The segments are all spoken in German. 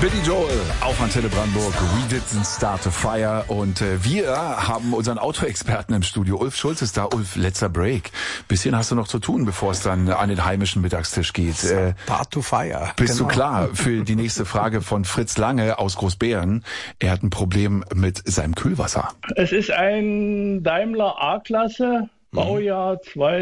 Billy Joel auf Antenne Brandenburg. We didn't start a fire. Und wir haben unseren Autoexperten im Studio. Ulf Schulz ist da. Ulf, letzter Break. Bisschen hast du noch zu tun, bevor es dann an den heimischen Mittagstisch geht. Start to fire. Bist du klar für die nächste Frage von Fritz Lange aus Großbären? Er hat ein Problem mit seinem Kühlwasser. Es ist ein Daimler A-Klasse, Baujahr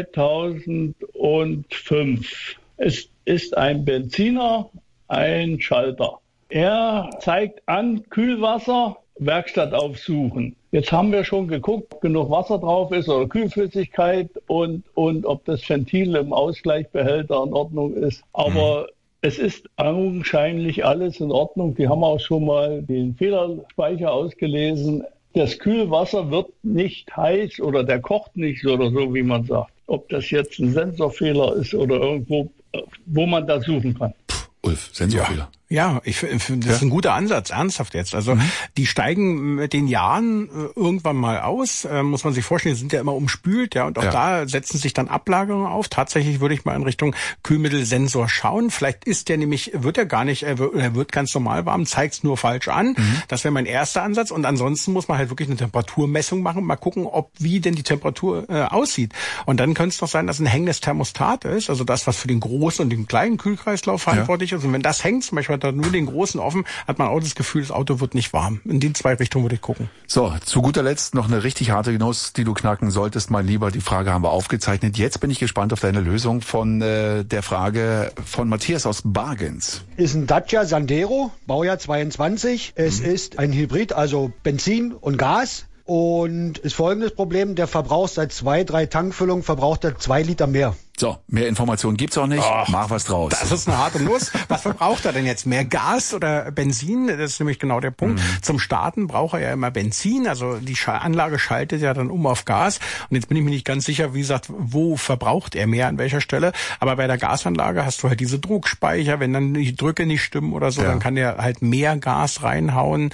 2005. Es ist ein Benziner, ein Schalter. Er zeigt an, Kühlwasser, Werkstatt aufsuchen. Jetzt haben wir schon geguckt, ob genug Wasser drauf ist oder Kühlflüssigkeit und ob das Ventil im Ausgleichsbehälter in Ordnung ist. Aber es ist augenscheinlich alles in Ordnung. Die haben auch schon mal den Fehlerspeicher ausgelesen. Das Kühlwasser wird nicht heiß oder der kocht nicht oder so, wie man sagt. Ob das jetzt ein Sensorfehler ist oder irgendwo, wo man da suchen kann. Ulf, Sensorfehler. Ja, ich finde, das ist ein guter Ansatz, ernsthaft jetzt. Also die steigen mit den Jahren irgendwann mal aus, muss man sich vorstellen, die sind ja immer umspült, ja, und auch da setzen sich dann Ablagerungen auf. Tatsächlich würde ich mal in Richtung Kühlmittelsensor schauen. Vielleicht ist der nämlich, wird er gar nicht, er wird ganz normal warm, zeigt es nur falsch an. Das wäre mein erster Ansatz. Und ansonsten muss man halt wirklich eine Temperaturmessung machen, mal gucken, wie denn die Temperatur aussieht. Und dann könnte es doch sein, dass ein hängendes Thermostat ist, also das, was für den großen und den kleinen Kühlkreislauf verantwortlich ist. Und wenn das hängt, zum Beispiel hat er nur den großen offen, hat man auch das Gefühl, das Auto wird nicht warm. In die zwei Richtungen würde ich gucken. So, zu guter Letzt noch eine richtig harte Nuss, die du knacken solltest, mein Lieber. Die Frage haben wir aufgezeichnet. Jetzt bin ich gespannt auf deine Lösung von der Frage von Matthias aus Bargens. Ist ein Dacia Sandero, Baujahr 22. Es ist ein Hybrid, also Benzin und Gas. Und ist folgendes Problem, der verbraucht seit 2-3 Tankfüllungen, verbraucht er 2 Liter mehr. So, mehr Informationen gibt's auch nicht. Mach was draus. Das ist eine harte Nuss. Was verbraucht er denn jetzt? Mehr Gas oder Benzin? Das ist nämlich genau der Punkt. Zum Starten braucht er ja immer Benzin. Also die Anlage schaltet ja dann um auf Gas. Und jetzt bin ich mir nicht ganz sicher, wie gesagt, wo verbraucht er mehr, an welcher Stelle. Aber bei der Gasanlage hast du halt diese Druckspeicher. Wenn dann die Drücke nicht stimmen oder so, dann kann der halt mehr Gas reinhauen.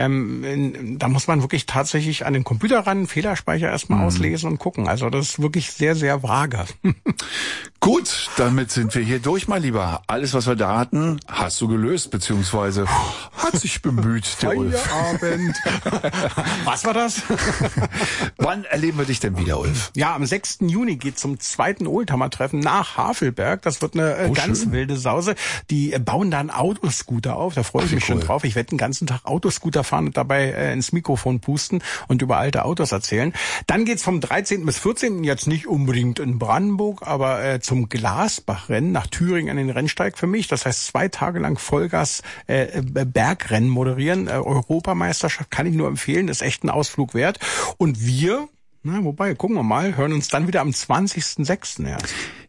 Da muss man wirklich tatsächlich an den Computer ran, Fehlerspeicher erstmal auslesen und gucken. Also das ist wirklich sehr, sehr vage. Gut, damit sind wir hier durch, mein Lieber. Alles, was wir da hatten, hast du gelöst, beziehungsweise hat sich bemüht, der Ulf. Feierabend. Was war das? Wann erleben wir dich denn wieder, Ulf? Ja, am 6. Juni geht zum 2. Oldtimer-Treffen nach Havelberg. Das wird eine ganz wilde Sause. Die bauen da einen Autoscooter auf. Da freue ich mich schon drauf. Ich werde den ganzen Tag Autoscooter fahren und dabei ins Mikrofon pusten und über alte Autos erzählen. Dann geht's vom 13. bis 14. jetzt nicht unbedingt in Brandenburg, aber zum Glasbachrennen nach Thüringen an den Rennsteig für mich. Das heißt 2 Tage lang Vollgas Bergrennen moderieren. Europameisterschaft kann ich nur empfehlen, ist echt ein Ausflug wert. Und wir, gucken wir mal, hören uns dann wieder am 20.06. erst.